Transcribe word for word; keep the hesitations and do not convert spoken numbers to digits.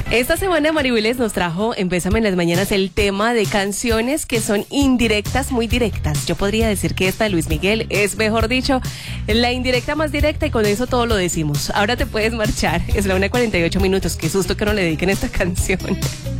Esta semana Maribiles nos trajo en Bésame en las Mañanas el tema de canciones que son indirectas, muy directas. Yo podría decir que esta de Luis Miguel es, mejor dicho, la indirecta más directa, y con eso todo lo decimos. Ahora te puedes marchar. Es la una cuarenta y ocho minutos. Qué susto que no le dediquen esta canción.